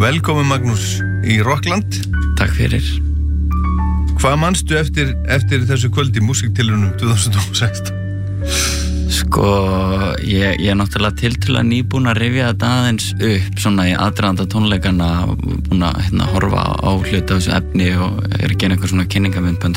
Velkomin Magnús í Rockland. Takk fyrir. Hvað manstu eftir þessu kvöldi músíktilraunum 2016? Sko, ég er náttúrulega tiltölulega nýbúin að rifja þetta aðeins upp svona í aðdraganda tónleikana, búin að horfa á hluta af þessu efni og er að gera einhver svona kynningarmyndbönd